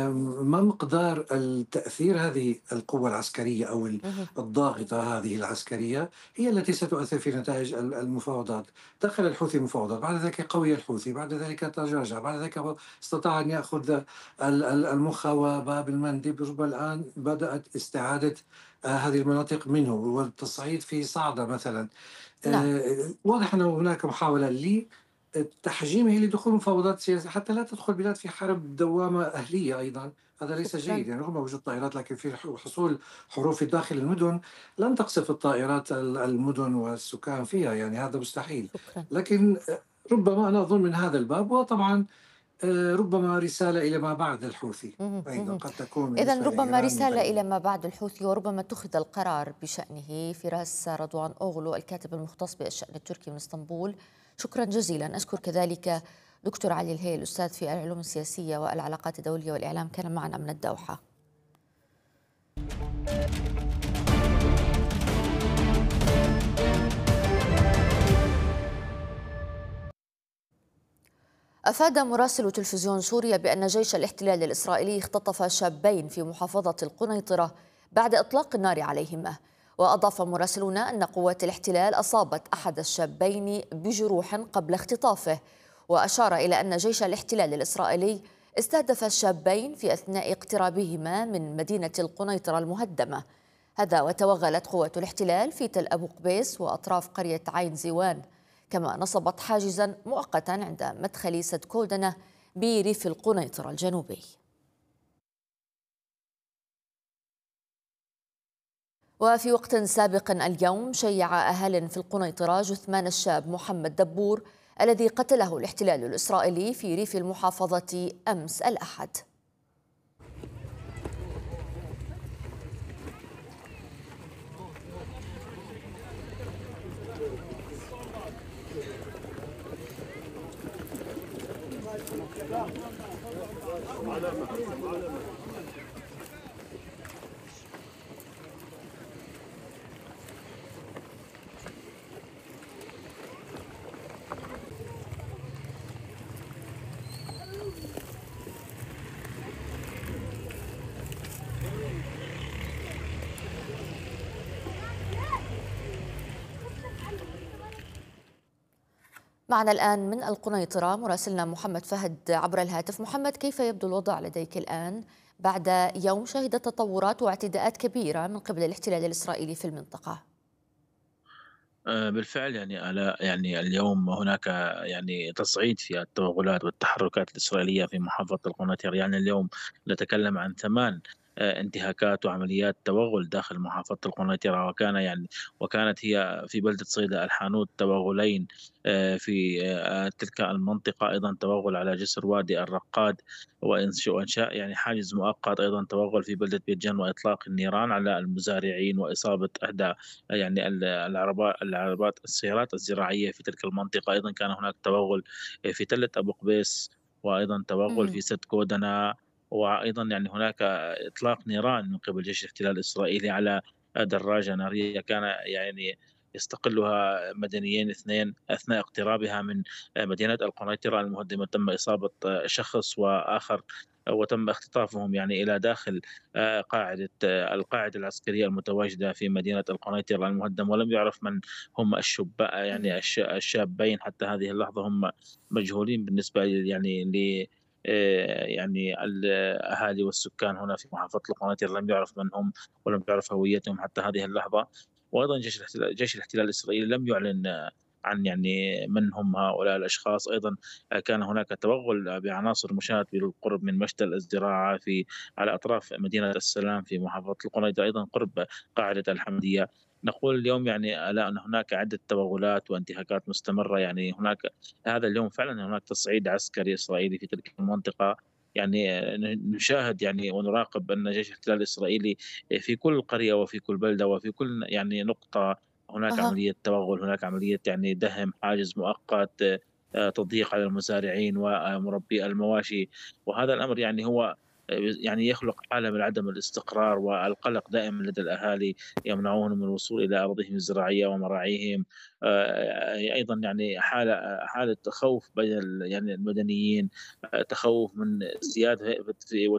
ما مقدار تأثير هذه القوة العسكرية أو اهم. الضاغطة هذه العسكرية هي التي ستؤثر في نتائج المفاوضات. دخل الحوثي مفاوضات، بعد ذلك قوي الحوثي، بعد ذلك تراجع، بعد ذلك هو استطاع أن يأخذ المخا وباب المندب. ربما الآن بدأت استعادة هذه المناطق منه، والتصعيد في صعدة مثلا. نعم. واضح أنه هناك محاولة تحجيمه لدخول مفاوضات سياسية حتى لا تدخل البلاد في حرب دوامة أهلية أيضا. هذا ليس شكرًا. جيد، يعني رغم وجود طائرات لكن في حصول حروب في داخل المدن لن تقصف الطائرات المدن والسكان فيها، يعني هذا مستحيل. شكرًا. لكن ربما أنا أظن من هذا الباب، وطبعا ربما رسالة إلى ما بعد الحوثي اهم. أيضا اهم. قد تكون إذًا بالنسبة ربما لإيران رسالة مغيرة. إلى ما بعد الحوثي، وربما اتخذ القرار بشأنه. فراس رضوان أوغلو الكاتب المختص بالشأن التركي من اسطنبول، شكرا جزيلا. أشكر كذلك دكتور علي الهيل الأستاذ في العلوم السياسية والعلاقات الدولية والإعلام، كان معنا من الدوحة. أفاد مراسل تلفزيون سوريا بأن جيش الاحتلال الإسرائيلي اختطف شابين في محافظة القنيطرة بعد إطلاق النار عليهما. وأضاف مراسلون أن قوات الاحتلال أصابت أحد الشابين بجروح قبل اختطافه، وأشار إلى أن جيش الاحتلال الإسرائيلي استهدف الشابين في أثناء اقترابهما من مدينة القنيطرة المهدمة. هذا وتوغلت قوات الاحتلال في تل أبو قبيس وأطراف قرية عين زيوان، كما نصبت حاجزا مؤقتا عند مدخل سد كودنة بريف القنيطرة الجنوبي. وفي وقت سابق اليوم شيع أهال في القنيطرة جثمان الشاب محمد دبور الذي قتله الاحتلال الإسرائيلي في ريف المحافظة أمس الأحد. معنا الآن من القنيطرة مراسلنا محمد فهد عبر الهاتف. محمد، كيف يبدو الوضع لديك الآن بعد يوم شهد تطورات واعتداءات كبيرة من قبل الاحتلال الإسرائيلي في المنطقة؟ بالفعل يعني يعني اليوم هناك يعني تصعيد في التوغلات والتحركات الإسرائيلية في محافظة القناطر. يعني اليوم نتكلم عن 8 انتهاكات وعمليات توغل داخل محافظة القنيطرة، وكانت هي في بلدة صيدا الحانوت توغلين في تلك المنطقة، أيضا توغل على جسر وادي الرقاد وإنشاء يعني حاجز مؤقت، أيضا توغل في بلدة بيت جان وإطلاق النيران على المزارعين وإصابة إحدى يعني العربات السيارات الزراعية في تلك المنطقة. أيضا كان هناك توغل في تلة أبو قبيس، وأيضا توغل مهم. في سد كودنا، وأيضا يعني هناك إطلاق نيران من قبل جيش الاحتلال الإسرائيلي على دراجة نارية كان يعني يستقلها مدنيين اثنين أثناء اقترابها من مدينة القنيطرة المهدمة. تم إصابة شخص وآخر، وتم اختطافهم يعني إلى داخل القاعدة العسكرية المتواجدة في مدينة القنيطرة المهدمة، ولم يعرف من هم يعني مهم. الشابين حتى هذه اللحظة، هم مجهولين بالنسبة يعني يعني الأهالي والسكان هنا في محافظة القناطر، لم يعرف من هم ولم تعرف هويتهم حتى هذه اللحظة. وأيضا جيش الاحتلال الإسرائيلي لم يعلن عن يعني من هم هؤلاء الأشخاص. أيضا كان هناك توغل بعناصر مشاة بالقرب من مشتل الزراعة على أطراف مدينة السلام في محافظة القنيطرة، أيضا قرب قاعدة الحمدية. نقول اليوم يعني لا، أن هناك عدة توغلات وانتهاكات مستمرة. يعني هذا اليوم فعلا هناك تصعيد عسكري إسرائيلي في تلك المنطقة. يعني نشاهد يعني ونراقب أن جيش الاحتلال الإسرائيلي في كل قرية وفي كل بلدة وفي كل يعني نقطة هناك أها. عملية توغل، هناك عملية يعني دهم، حاجز مؤقت، تضييق على المزارعين ومربي المواشي. وهذا الأمر يعني هو يعني يخلق حالة من عدم الاستقرار والقلق دائما لدى الأهالي، يمنعونهم من الوصول إلى أراضيهم الزراعية ومراعيهم. أيضا يعني حالة خوف بين يعني المدنيين، تخوف من ازدياد